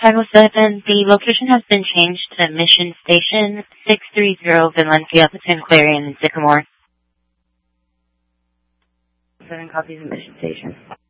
Title 7, the location has been changed to Mission Station, 630 Valencia between Clarion and Sycamore. 7 copies of Mission Station.